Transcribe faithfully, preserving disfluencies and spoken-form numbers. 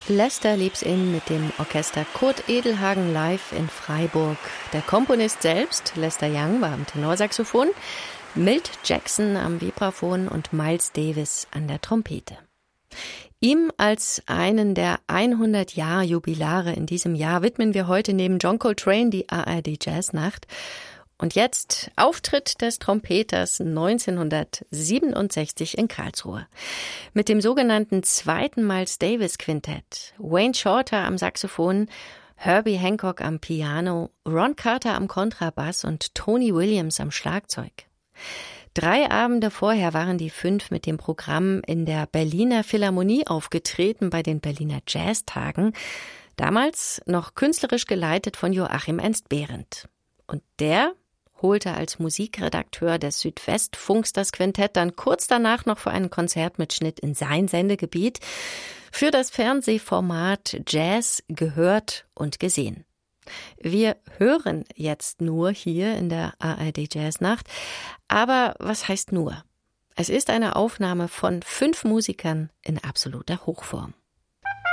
Lester Liebs In mit dem Orchester Kurt Edelhagen live in Freiburg. Der Komponist selbst, Lester Young, war am Tenorsaxophon, Milt Jackson am Vibraphon und Miles Davis an der Trompete. Ihm als einen der hundert-Jahr-Jubilare in diesem Jahr widmen wir heute neben John Coltrane die A R D Jazznacht. Und jetzt Auftritt des Trompeters neunzehnhundertsiebenundsechzig in Karlsruhe. Mit dem sogenannten zweiten Miles Davis Quintett. Wayne Shorter am Saxophon, Herbie Hancock am Piano, Ron Carter am Kontrabass und Tony Williams am Schlagzeug. Drei Abende vorher waren die fünf mit dem Programm in der Berliner Philharmonie aufgetreten bei den Berliner Jazztagen. Damals noch künstlerisch geleitet von Joachim Ernst-Behrendt. Und der holte als Musikredakteur des Südwestfunks das Quintett dann kurz danach noch für einen Konzertmitschnitt in sein Sendegebiet für das Fernsehformat Jazz gehört und gesehen. Wir hören jetzt nur hier in der A R D Jazznacht, aber was heißt nur? Es ist eine Aufnahme von fünf Musikern in absoluter Hochform.